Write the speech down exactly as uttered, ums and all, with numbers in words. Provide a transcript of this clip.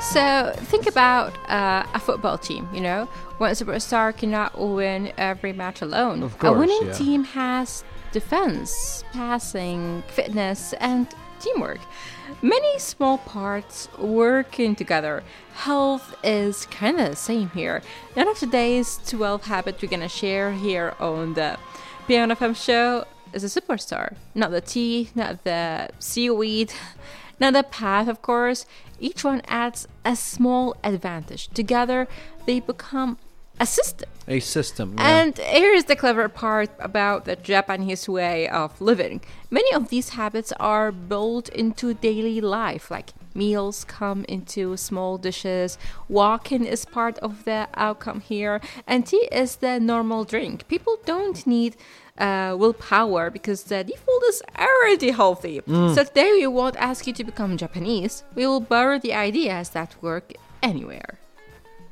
So think about uh, a football team, you know? One superstar cannot win every match alone. Of course, a winning yeah. team has defense, passing, fitness, and teamwork. Many small parts working together. Health is kind of the same here. None of today's twelve habits we're going to share here on the Piano F M show is a superstar. Not the tea, not the seaweed, not the path, of course. Each one adds a small advantage. Together, they become a system. A system, yeah. And here's the clever part about the Japanese way of living. Many of these habits are built into daily life, like meals come into small dishes, walking is part of the outcome here, and tea is the normal drink. People don't need uh, willpower because the default is already healthy. Mm. So today we won't ask you to become Japanese. We will borrow the ideas that work anywhere.